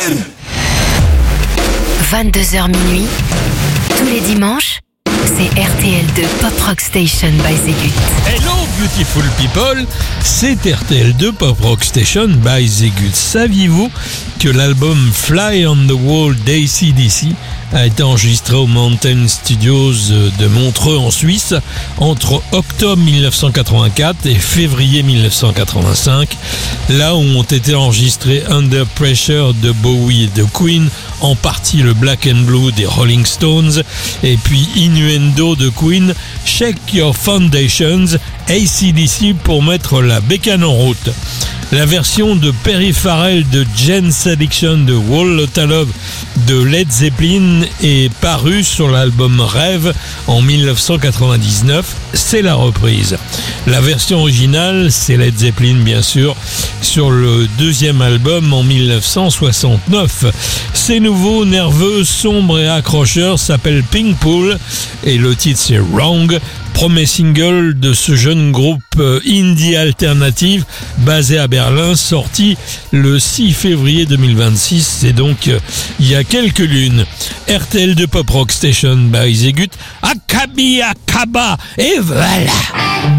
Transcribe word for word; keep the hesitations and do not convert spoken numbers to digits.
vingt-deux heures minuit, tous les dimanches, c'est R T L deux Pop Rock Station by Zegut. Hello beautiful people, c'est R T L deux Pop Rock Station by Zegut. Saviez-vous que l'album Fly on the Wall d'A C D C a été enregistré au Mountain Studios de Montreux en Suisse entre octobre dix-neuf cent quatre-vingt-quatre et février dix-neuf cent quatre-vingt-cinq, là où ont été enregistrés Under Pressure de Bowie et de Queen, en partie le Black and Blue des Rolling Stones, et puis Innuendo de Queen, Shake Your Foundations, A C D C pour mettre la bécane en route. La version de Perry Farrell de Jane's Addiction de Wall Lotta Love de Led Zeppelin est parue sur l'album Rêve en dix-neuf cent quatre-vingt-dix-neuf, c'est la reprise. La version originale, c'est Led Zeppelin bien sûr, sur le deuxième album en dix-neuf cent soixante-neuf. C'est nouveau, nerveux, sombre et accrocheur, s'appelle Pink Pool et le titre c'est Wrong. Premier single de ce jeune groupe indie alternative basé à Berlin, sorti le six février deux mille vingt-six, c'est donc euh, il y a quelques lunes. R T L deux Pop Rock Station by Zegut, Akabi Akaba, et voilà.